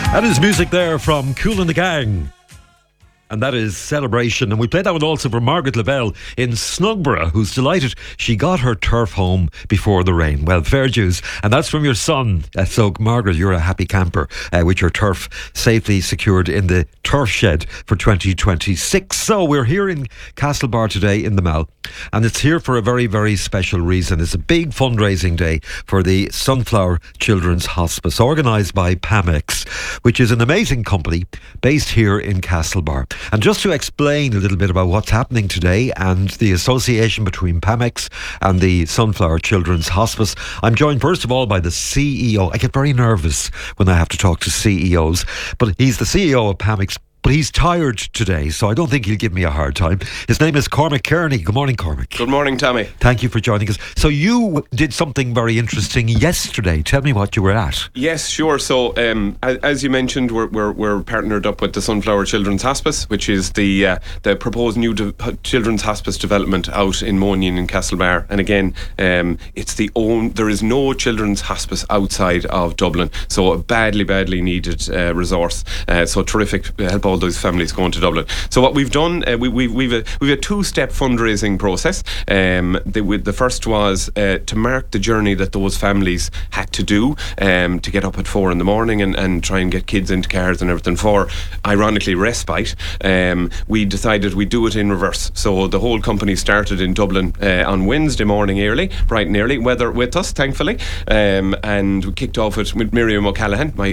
That is music there from Kool and the Gang. And that is Celebration. And we played that one also for Margaret Lavelle in Snugborough, who's delighted she got her turf home before the rain. Well, fair dues. And that's from your son. So, Margaret, you're a happy camper with your turf safely secured in the turf shed for 2026. So, we're here in Castlebar today in the Mall. And it's here for a very, very special reason. It's a big fundraising day for the Sunflower Children's Hospice, organised by Pamex, which is an amazing company based here in Castlebar. And just to explain a little bit about what's happening today and the association between Pamex and the Sunflower Children's Hospice, I'm joined first of all by the CEO. I get very nervous when I have to talk to CEOs, but he's the CEO of Pamex. But he's tired today, so I don't think he'll give me a hard time. His name is Cormac Kearney. Good morning, Cormac. Good morning, Tommy. Thank you for joining us. So you did something very interesting yesterday. Tell me what you were at. Yes, sure. So, as you mentioned, we're partnered up with the Sunflower Children's Hospice, which is the proposed new children's hospice development out in Monian in Castlebar. And again, there is no children's hospice outside of Dublin, so a badly needed resource. So terrific help all those families going to Dublin. So what we've done, we've a two-step fundraising process. The first was to mark the journey that those families had to do to get up at 4 a.m. and try and get kids into cars and everything for, ironically, respite. We decided we'd do it in reverse. So the whole company started in Dublin on Wednesday morning early, bright and early, weather with us, thankfully, and we kicked off with Miriam O'Callaghan,